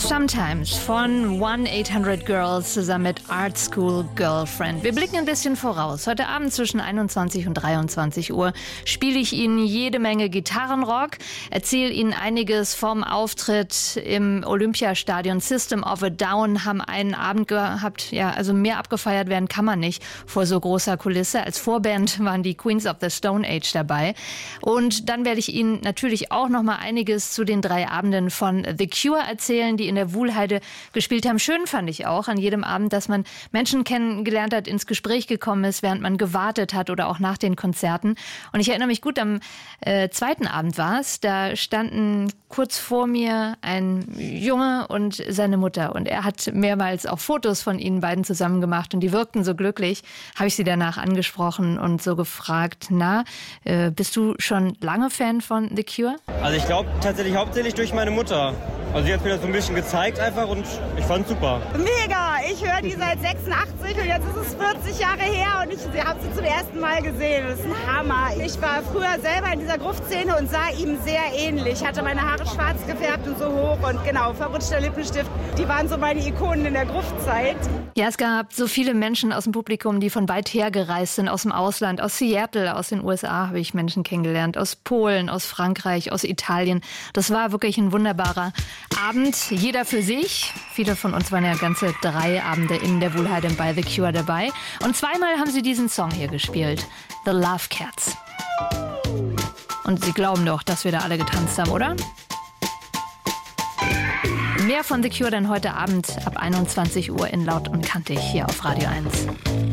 Sometimes von 1-800-Girls zusammen mit Art School Girlfriend. Wir blicken ein bisschen voraus. Heute Abend zwischen 21 und 23 Uhr spiele ich Ihnen jede Menge Gitarrenrock, erzähle Ihnen einiges vom Auftritt im Olympiastadion. System of a Down haben einen Abend gehabt, ja, also mehr abgefeiert werden kann man nicht vor so großer Kulisse. Als Vorband waren die Queens of the Stone Age dabei. Und dann werde ich Ihnen natürlich auch noch mal einiges zu den 3 Abenden von The Cure erzählen, die in der Wuhlheide gespielt haben. Schön fand ich auch an jedem Abend, dass man Menschen kennengelernt hat, ins Gespräch gekommen ist, während man gewartet hat oder auch nach den Konzerten. Und ich erinnere mich gut, am zweiten Abend war es, da standen kurz vor mir ein Junge und seine Mutter. Und er hat mehrmals auch Fotos von ihnen beiden zusammen gemacht und die wirkten so glücklich. Habe ich sie danach angesprochen und so gefragt, na, bist du schon lange Fan von The Cure? Also ich glaube tatsächlich hauptsächlich durch meine Mutter. Also sie hat mir das so ein bisschen gezeigt einfach und ich fand's super. Mega! Ich höre die seit 86 und jetzt ist es 40 Jahre her und ich habe sie zum ersten Mal gesehen. Das ist ein Hammer. Ich war früher selber in dieser Gruftszene und sah ihm sehr ähnlich. Hatte meine Haare schwarz gefärbt und so hoch und genau, verrutschter Lippenstift. Die waren so meine Ikonen in der Gruftzeit. Ja, es gab so viele Menschen aus dem Publikum, die von weit her gereist sind, aus dem Ausland, aus Seattle, aus den USA habe ich Menschen kennengelernt, aus Polen, aus Frankreich, aus Italien. Das war wirklich ein wunderbarer Abend, jeder für sich. Viele von uns waren ja ganze 3 Abende in der Wuhlheide bei The Cure dabei. Und zweimal haben sie diesen Song hier gespielt, The Love Cats. Und Sie glauben doch, dass wir da alle getanzt haben, oder? Mehr von The Cure dann heute Abend ab 21 Uhr in Laut und Kantig hier auf Radio 1.